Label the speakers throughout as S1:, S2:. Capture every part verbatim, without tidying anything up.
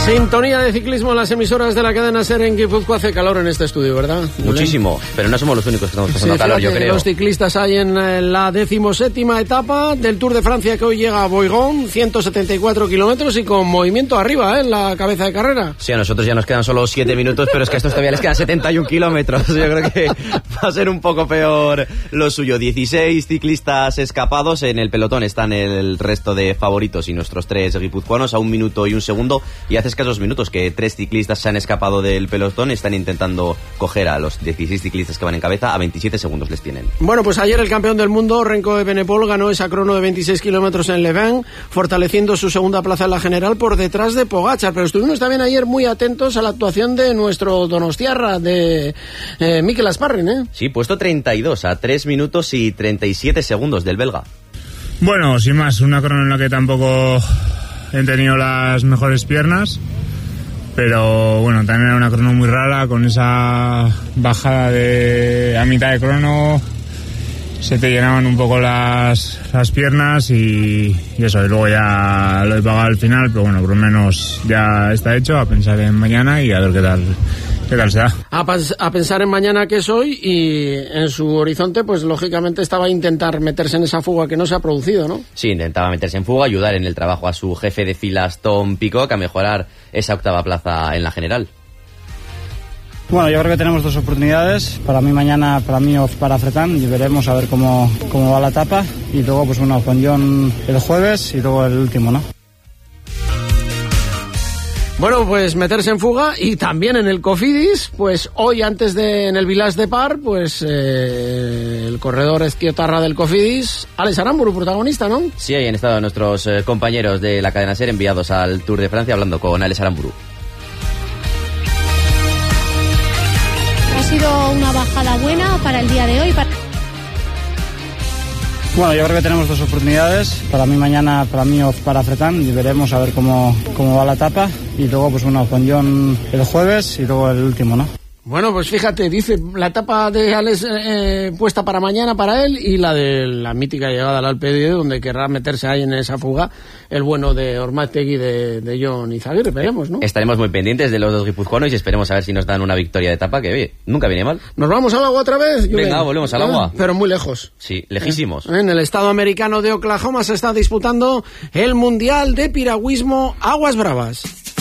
S1: Sintonía de ciclismo en las emisoras de la cadena SER en Guipúzcoa. Hace calor en este estudio, ¿verdad?
S2: Muchísimo, pero no somos los únicos que estamos pasando
S1: sí,
S2: calor, yo creo.
S1: Los ciclistas hay en la decimoséptima etapa del Tour de Francia, que hoy llega a Boigón, ciento setenta y cuatro kilómetros y con movimiento arriba, ¿eh? En la cabeza de carrera.
S2: Sí, a nosotros ya nos quedan solo siete minutos, pero es que a estos todavía les quedan setenta y un kilómetros. Yo creo que va a ser un poco peor lo suyo. dieciséis ciclistas escapados, en el pelotón están el resto de favoritos y nuestros tres guipuzcoanos a un minuto y un segundo, y hace escasos minutos que tres ciclistas se han escapado del pelotón, están intentando coger a los dieciséis ciclistas que van en cabeza, a veintisiete segundos les tienen.
S1: Bueno, pues ayer el campeón del mundo, Renko Evenepoel, ganó esa crono de veintiséis kilómetros en Leven, fortaleciendo su segunda plaza en la general por detrás de Pogačar, pero estuvimos también ayer muy atentos a la actuación de nuestro donostiarra, de eh, Mikel Asparren, ¿eh?
S2: Sí, puesto treinta y dos, a tres minutos y treinta y siete segundos del belga.
S3: Bueno, sin más, una crono en la que tampoco he tenido las mejores piernas, pero bueno, también era una crono muy rara, con esa bajada de a mitad de crono se te llenaban un poco las, las piernas y, y eso, y luego ya lo he pagado al final, pero bueno, por lo menos ya está hecho, a pensar en mañana y a ver qué tal qué tal se da.
S1: A, a pensar en mañana que es hoy, y en su horizonte pues lógicamente estaba intentar meterse en esa fuga que no se ha producido, ¿no?
S2: Sí, intentaba meterse en fuga, ayudar en el trabajo a su jefe de filas Tom Pidcock a mejorar esa octava plaza en la general.
S4: Bueno, yo creo que tenemos dos oportunidades, para mí mañana, para mí o para Fretán, y veremos a ver cómo, cómo va la etapa, y luego pues bueno, con John el jueves y luego el último, ¿no?
S1: Bueno, pues meterse en fuga, y también en el Cofidis, pues hoy antes de en el Village de Par, pues eh, el corredor ezquiotarra del Cofidis, Alex Aramburu, protagonista, ¿no?
S2: Sí, ahí han estado nuestros eh, compañeros de la cadena SER enviados al Tour de Francia hablando con Alex Aramburu.
S5: Ha sido una bajada buena para el día de hoy. Para...
S4: Bueno, yo creo que tenemos dos oportunidades, para mí mañana, para mí o para Fretán, y veremos a ver cómo, cómo va la etapa, y luego pues bueno, con John el jueves y luego el último, ¿no?
S1: Bueno, pues fíjate, dice la etapa de Alex eh, puesta para mañana para él, y la de la mítica llegada al Alpe d'Huez, donde querrá meterse ahí en esa fuga el bueno de Ormategui, de, de Jon Izaguirre, veremos, ¿no?
S2: Estaremos muy pendientes de los dos guipuzcoanos y esperemos a ver si nos dan una victoria de etapa, que oye, nunca viene mal.
S1: ¿Nos vamos al agua otra vez?
S2: Yo Venga, ven. volvemos al agua.
S1: Pero muy lejos.
S2: Sí, lejísimos.
S1: En el estado americano de Oklahoma se está disputando el Mundial de Piragüismo Aguas Bravas.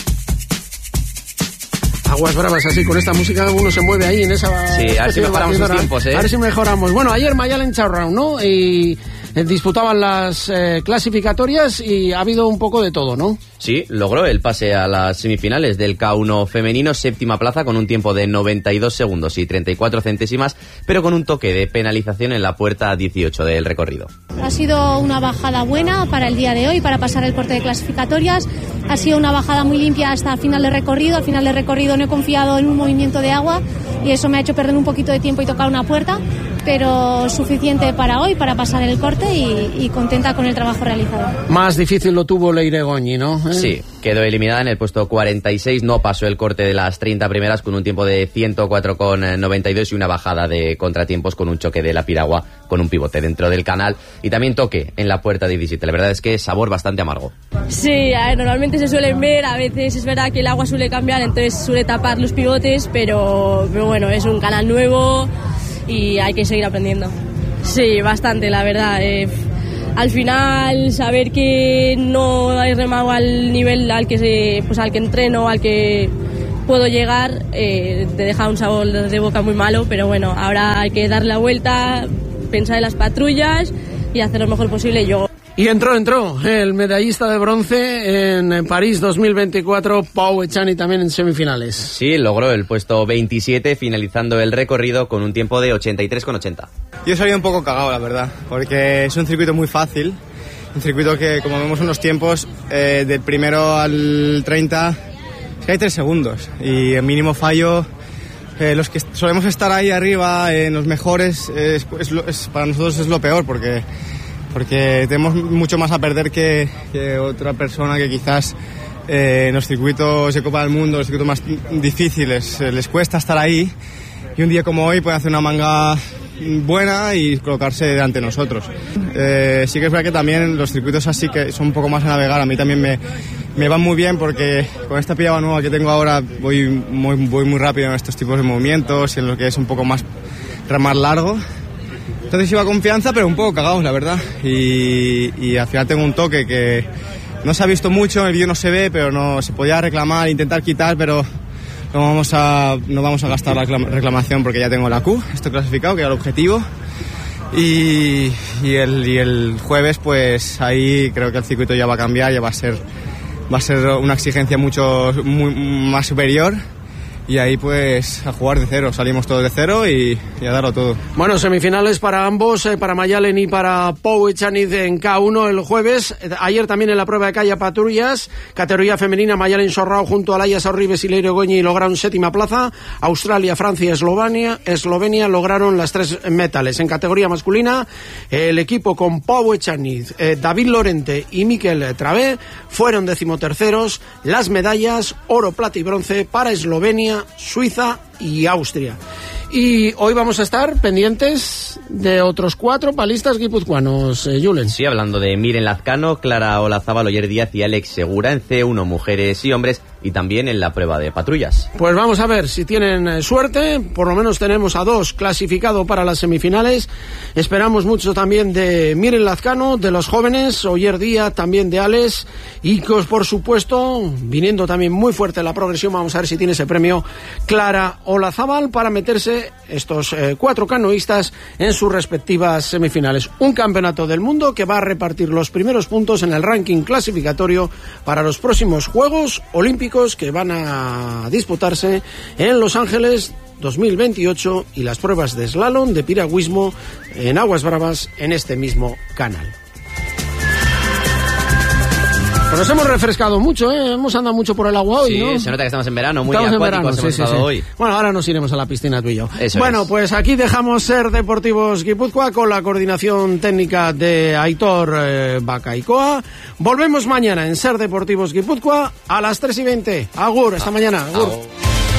S1: Aguas Bravas, así, con esta música uno se mueve ahí en esa...
S2: Sí, a ver si mejoramos los tiempos, ¿eh?
S1: A ver si mejoramos. Bueno, ayer Mayalen Chaurround, ¿no? Y eh, disputaban las eh, clasificatorias y ha habido un poco de todo, ¿no?
S2: Sí, logró el pase a las semifinales del K uno femenino, séptima plaza con un tiempo de noventa y dos segundos y treinta y cuatro centésimas, pero con un toque de penalización en la puerta dieciocho del recorrido.
S5: Ha sido una bajada buena para el día de hoy, para pasar el corte de clasificatorias. Ha sido una bajada muy limpia hasta el final del recorrido. Al final del recorrido no he confiado en un movimiento de agua y eso me ha hecho perder un poquito de tiempo y tocar una puerta, pero suficiente para hoy, para pasar el corte, y, y contenta con el trabajo realizado.
S1: Más difícil lo tuvo Leire Goñi, ¿no? ¿Eh?
S2: Sí, quedó eliminada en el puesto cuarenta y seis, no pasó el corte de las treinta primeras con un tiempo de ciento cuatro con noventa y dos y una bajada de contratiempos con un choque de la piragua con un pivote dentro del canal y también toque en la puerta diecisiete. La verdad es que sabor bastante amargo.
S6: Sí, a ver, normalmente se suelen ver, a veces es verdad que el agua suele cambiar, entonces suele tapar los pivotes, pero, pero bueno, es un canal nuevo y hay que seguir aprendiendo. Sí, bastante, la verdad. Eh, al final, saber que no hay remado al nivel al que se, pues al que entreno, al que puedo llegar, eh, te deja un sabor de boca muy malo, pero bueno, ahora hay que darle la vuelta, pensar en las patrullas y hacer lo mejor posible. Yo
S1: Y entró, entró el medallista de bronce en París dos mil veinticuatro, Pau Echani, también en semifinales.
S2: Sí, logró el puesto veintisiete, finalizando el recorrido con un tiempo de ochenta y tres con ochenta.
S7: Yo salí un poco cagado, la verdad, porque es un circuito muy fácil, un circuito que, como vemos en los tiempos, eh, del primero al treinta, es que hay tres segundos, y el mínimo fallo... Eh, los que solemos estar ahí arriba, en los mejores, es, es, es, para nosotros es lo peor, porque... porque tenemos mucho más a perder que, que otra persona que quizás eh, en los circuitos de Copa del Mundo, los circuitos más difíciles, eh, les cuesta estar ahí, y un día como hoy puede hacer una manga buena y colocarse delante de nosotros. Eh, sí que es verdad que también los circuitos así que son un poco más a navegar, a mí también me, me van muy bien porque con esta pillaba nueva que tengo ahora voy muy, voy muy rápido en estos tipos de movimientos y en lo que es un poco más remar largo. Entonces iba confianza, pero un poco cagados, la verdad. Y, y al final tengo un toque que no se ha visto mucho, en el vídeo no se ve, pero no se podía reclamar, intentar quitar, pero no vamos a, no vamos a gastar la reclamación porque ya tengo la Q, estoy clasificado, que era el objetivo. Y, y, el, y el jueves, pues ahí creo que el circuito ya va a cambiar, ya va a ser, va a ser una exigencia mucho muy, más superior. Y ahí pues a jugar de cero, salimos todos de cero y, y a darlo todo.
S1: Bueno, semifinales para ambos, eh, para Mayalen y para Pou Echaniz en K uno el jueves. Ayer también en la prueba de calle patrullas, categoría femenina, Mayalen Sorrao junto a Laia Sorribes y Leire Goñi lograron séptima plaza. Australia, Francia y Eslovenia, Eslovenia lograron las tres metales. En categoría masculina, el equipo con Pou Echaniz, eh, David Lorente y Miquel Travé fueron decimoterceros. Las medallas, oro, plata y bronce para Eslovenia, Suiza y Austria. Y hoy vamos a estar pendientes de otros cuatro palistas guipuzcoanos, eh, Julen.
S2: Sí, hablando de Miren Lazcano, Clara Olazábal, Oyer Díaz y Alex Segura en C uno, mujeres y hombres, y también en la prueba de patrullas.
S1: Pues vamos a ver si tienen eh, suerte. Por lo menos tenemos a dos clasificados para las semifinales. Esperamos mucho también de Miren Lazcano, de los jóvenes, Oyer Díaz, también de Alex, y que, por supuesto, viniendo también muy fuerte la progresión, vamos a ver si tiene ese premio Clara Olazábal para meterse estos eh, cuatro canoístas en sus respectivas semifinales. Un campeonato del mundo que va a repartir los primeros puntos en el ranking clasificatorio para los próximos Juegos Olímpicos que van a disputarse en Los Ángeles dos mil veintiocho y las pruebas de slalom, de piragüismo en aguas bravas en este mismo canal. Pues nos hemos refrescado mucho, ¿eh? Hemos andado mucho por el agua hoy,
S2: sí,
S1: ¿no?
S2: Sí, se nota que estamos en verano, muy
S1: estamos
S2: acuáticos
S1: en verano,
S2: hemos
S1: sí,
S2: estado
S1: sí, sí.
S2: hoy.
S1: Bueno, ahora nos iremos a la piscina tú y yo.
S2: Eso
S1: bueno,
S2: es.
S1: Pues aquí dejamos Ser Deportivos Guipúzcoa con la coordinación técnica de Aitor eh, Bacaicoa. Volvemos mañana en Ser Deportivos Guipúzcoa a las tres y veinte. Agur, hasta ah, mañana. Agur.